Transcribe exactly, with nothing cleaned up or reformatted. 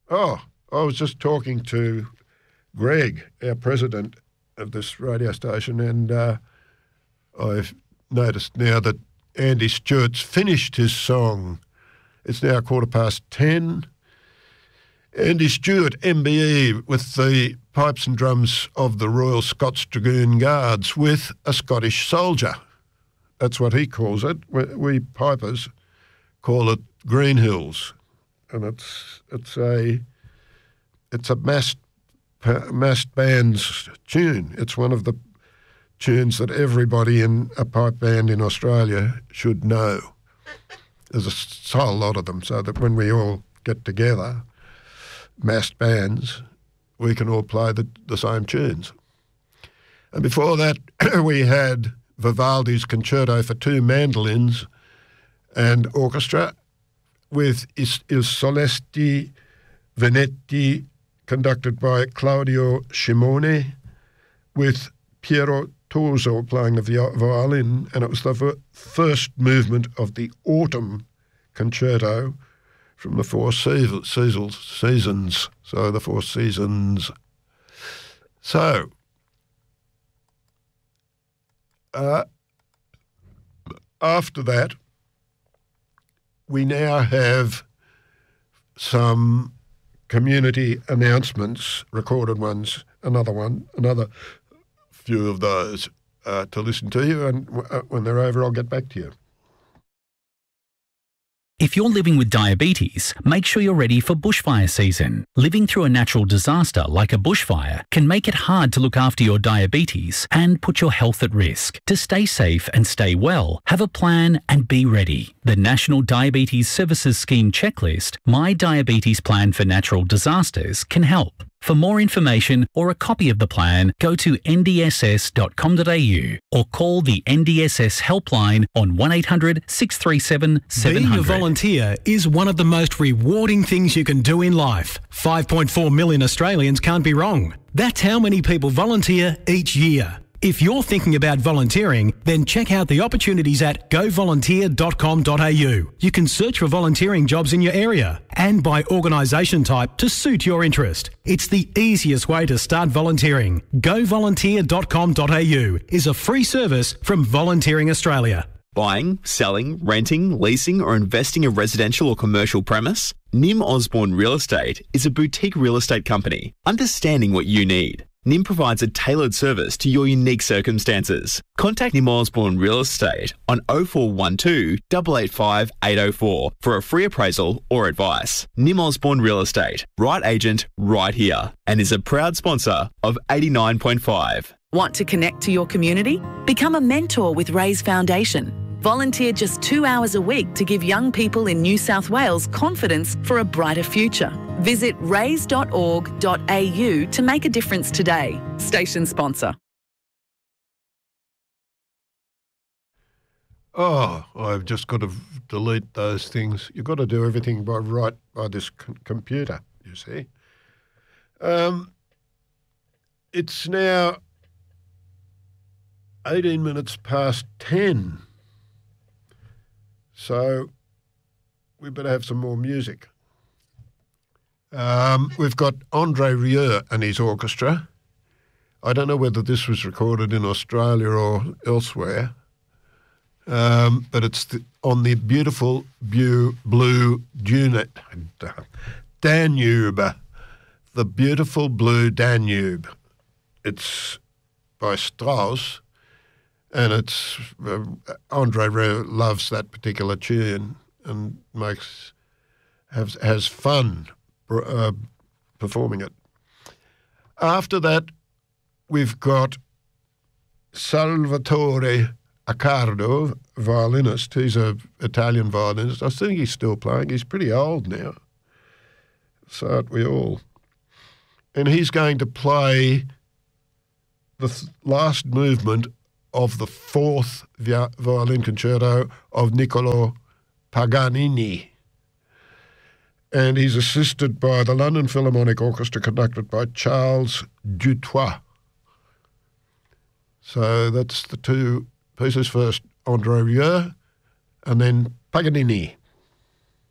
Oh, I was just talking to Greg, our president of this radio station, and uh, I've noticed now that Andy Stewart's finished his song. It's now quarter past ten. Andy Stewart, M B E, with the pipes and drums of the Royal Scots Dragoon Guards with a Scottish soldier. That's what he calls it. We, we pipers call it Green Hills, and it's it's a it's a massed massed band's tune. It's one of the tunes that everybody in a pipe band in Australia should know. There's a whole lot of them, so that when we all get together, massed bands, we can all play the, the same tunes. And before that, we had Vivaldi's Concerto for Two Mandolins and Orchestra with Il Solesti Venetti, conducted by Claudio Scimone, with Piero Torzo playing the violin, and it was the first movement of the Autumn Concerto from the Four Seasons. Seasons. So the Four Seasons. So, uh, after that, we now have some community announcements, recorded ones, another one, another few of those uh, to listen to you, and w- uh, when they're over, I'll get back to you. If you're living with diabetes, make sure you're ready for bushfire season. Living through a natural disaster like a bushfire can make it hard to look after your diabetes and put your health at risk. To stay safe and stay well, have a plan and be ready. The National Diabetes Services Scheme checklist, My Diabetes Plan for Natural Disasters, can help. For more information or a copy of the plan, go to n d s s dot com dot a u or call the N D S S helpline on one eight hundred six three seven seven hundred. Being a volunteer is one of the most rewarding things you can do in life. five point four million Australians can't be wrong. That's how many people volunteer each year. If you're thinking about volunteering, then check out the opportunities at go volunteer dot com dot a u. You can search for volunteering jobs in your area and by organisation type to suit your interest. It's the easiest way to start volunteering. go volunteer dot com dot a u is a free service from Volunteering Australia. Buying, selling, renting, leasing or investing a residential or commercial premise? Nim Osborne Real Estate is a boutique real estate company, understanding what you need. Nim provides a tailored service to your unique circumstances. Contact Nim Osborne Real Estate on oh four one two, eight eight five, eight oh four for a free appraisal or advice. Nim Osborne Real Estate, right agent, right here, and is a proud sponsor of eighty-nine point five. Want to connect to your community? Become a mentor with Raise Foundation. Volunteer just two hours a week to give young people in New South Wales confidence for a brighter future. Visit raise dot org dot a u to make a difference today. Station sponsor. Oh, I've just got to delete those things. You've got to do everything by right by this c- computer, you see. Um, it's now eighteen minutes past ten. So we better have some more music. Um, we've got Andre Rieu and his orchestra. I don't know whether this was recorded in Australia or elsewhere, um, but it's the, on the beautiful bu- blue Dune- Danube, the beautiful blue Danube. It's by Strauss. And it's uh, Andre Rieu loves that particular tune and makes has has fun uh, performing it. After that, we've got Salvatore Accardo, violinist. He's an Italian violinist. I think he's still playing. He's pretty old now. So aren't we all? And he's going to play the th- last movement of the fourth via- violin concerto of Niccolò Paganini. And he's assisted by the London Philharmonic Orchestra, conducted by Charles Dutoit. So that's the two pieces. First, Andre Rieu, and then Paganini.